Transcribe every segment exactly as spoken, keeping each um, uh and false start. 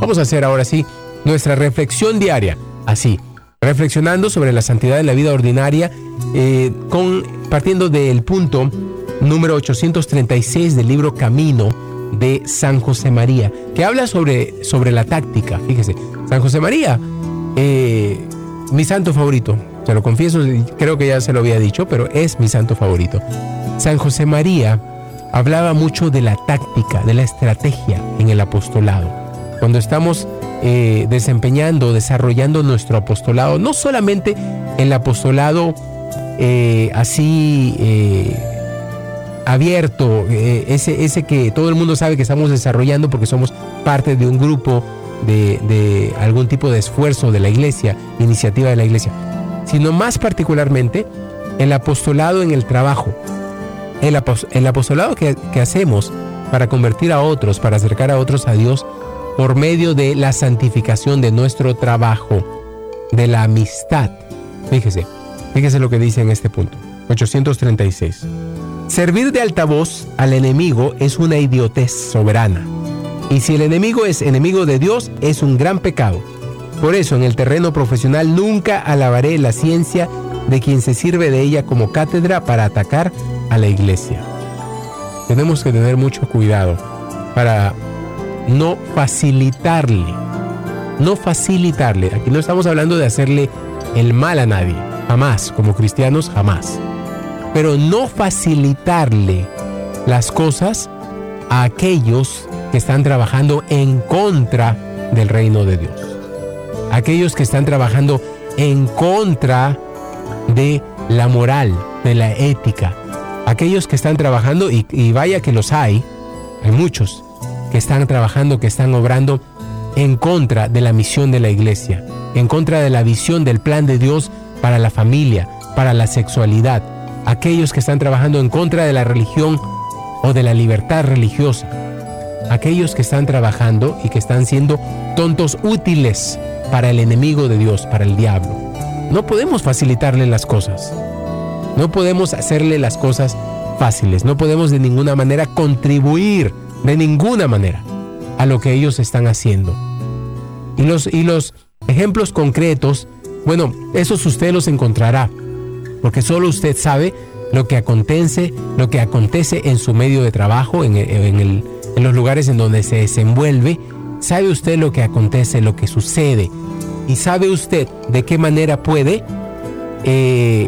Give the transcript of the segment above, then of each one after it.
Vamos a hacer ahora sí nuestra reflexión diaria, así, reflexionando sobre la santidad en la vida ordinaria, eh, con, partiendo del punto número ochocientos treinta y seis del libro Camino de San José María, que habla sobre, sobre la táctica. Fíjese, San José María, eh, mi santo favorito, se lo confieso, creo que ya se lo había dicho, pero es mi santo favorito. San José María hablaba mucho de la táctica, de la estrategia en el apostolado. Cuando estamos eh, desempeñando, desarrollando nuestro apostolado, no solamente el apostolado eh, así eh, abierto, eh, ese, ese que todo el mundo sabe que estamos desarrollando porque somos parte de un grupo de, de algún tipo de esfuerzo de la iglesia, iniciativa de la iglesia, sino más particularmente el apostolado en el trabajo, el, apos, el apostolado que, que hacemos para convertir a otros, para acercar a otros a Dios por medio de la santificación de nuestro trabajo, de la amistad. Fíjese, fíjese lo que dice en este punto, ochocientos treinta y seis. Servir de altavoz al enemigo es una idiotez soberana. Y si el enemigo es enemigo de Dios, es un gran pecado. Por eso, en el terreno profesional nunca alabaré la ciencia de quien se sirve de ella como cátedra para atacar a la iglesia. Tenemos que tener mucho cuidado para no facilitarle, no facilitarle. Aquí no estamos hablando de hacerle el mal a nadie, jamás, como cristianos, jamás. Pero no facilitarle las cosas a aquellos que están trabajando en contra del reino de Dios. Aquellos que están trabajando en contra de la moral, de la ética. Aquellos que están trabajando, y, y vaya que los hay, hay muchos que están trabajando, que están obrando en contra de la misión de la iglesia, en contra de la visión del plan de Dios para la familia, para la sexualidad. Aquellos que están trabajando en contra de la religión o de la libertad religiosa. Aquellos que están trabajando y que están siendo tontos útiles para el enemigo de Dios, para el diablo. No podemos facilitarle las cosas. No podemos hacerle las cosas fáciles. No podemos de ninguna manera contribuir, de ninguna manera, a lo que ellos están haciendo. Y los, y los ejemplos concretos, bueno, esos usted los encontrará, porque solo usted sabe lo que acontece, lo que acontece en su medio de trabajo, en, en, el, en los lugares en donde se desenvuelve. Sabe usted lo que acontece, lo que sucede, y sabe usted de qué manera puede eh,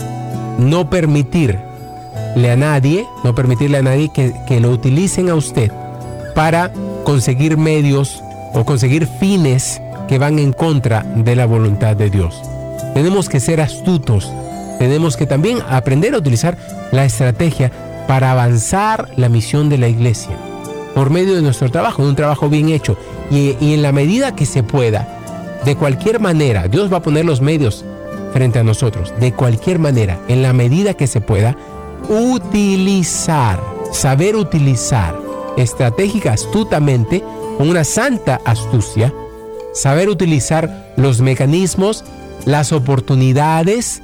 no permitirle a nadie, no permitirle a nadie que, que lo utilicen a usted para conseguir medios o conseguir fines que van en contra de la voluntad de Dios. Tenemos que ser astutos. Tenemos que también aprender a utilizar la estrategia para avanzar la misión de la iglesia por medio de nuestro trabajo, de un trabajo bien hecho. Y, y en la medida que se pueda, de cualquier manera, Dios va a poner los medios frente a nosotros. De cualquier manera, en la medida que se pueda, utilizar, saber utilizar estratégica, astutamente, con una santa astucia, saber utilizar los mecanismos, las oportunidades,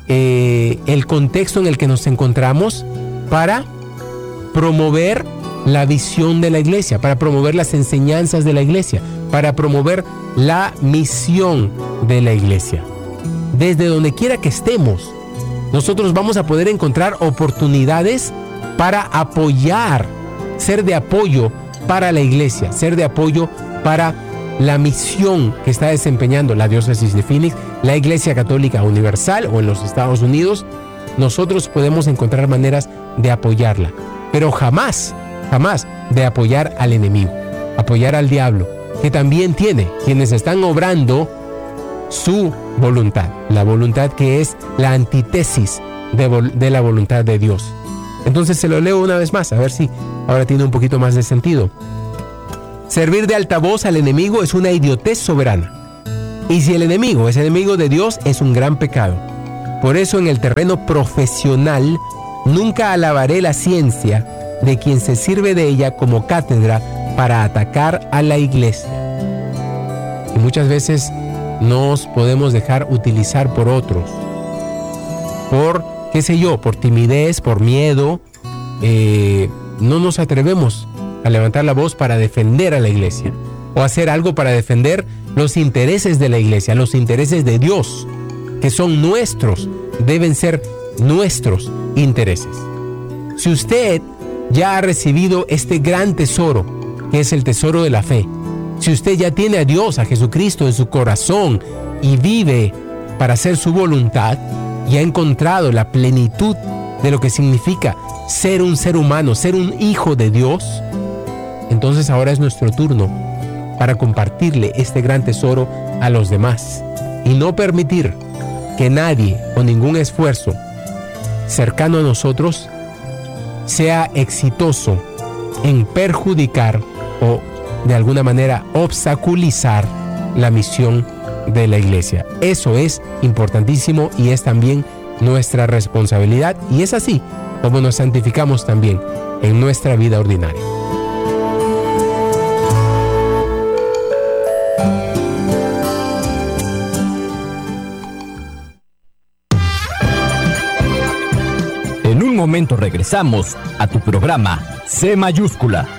Eh, el contexto en el que nos encontramos para promover la visión de la iglesia, para promover las enseñanzas de la iglesia, para promover la misión de la iglesia. Desde donde quiera que estemos, nosotros vamos a poder encontrar oportunidades para apoyar, ser de apoyo para la iglesia, ser de apoyo para la misión que está desempeñando la diócesis de Phoenix, la Iglesia Católica Universal o en los Estados Unidos. Nosotros podemos encontrar maneras de apoyarla, pero jamás, jamás de apoyar al enemigo, apoyar al diablo, que también tiene quienes están obrando su voluntad, la voluntad que es la antítesis de, de la voluntad de Dios. Entonces se lo leo una vez más, a ver si ahora tiene un poquito más de sentido. Servir de altavoz al enemigo es una idiotez soberana. Y si el enemigo es enemigo de Dios, es un gran pecado. Por eso en el terreno profesional nunca alabaré la ciencia de quien se sirve de ella como cátedra para atacar a la iglesia. Y muchas veces nos podemos dejar utilizar por otros. Por, qué sé yo, por timidez, por miedo. Eh, no nos atrevemos a levantar la voz para defender a la iglesia o hacer algo para defender los intereses de la iglesia, los intereses de Dios, que son nuestros, deben ser nuestros intereses. Si usted ya ha recibido este gran tesoro, que es el tesoro de la fe, si usted ya tiene a Dios, a Jesucristo en su corazón y vive para hacer su voluntad y ha encontrado la plenitud de lo que significa ser un ser humano, ser un hijo de Dios, entonces ahora es nuestro turno para compartirle este gran tesoro a los demás y no permitir que nadie o ningún esfuerzo cercano a nosotros sea exitoso en perjudicar o de alguna manera obstaculizar la misión de la iglesia. Eso es importantísimo y es también nuestra responsabilidad, y es así como nos santificamos también en nuestra vida ordinaria. En un momento regresamos a tu programa C Mayúscula.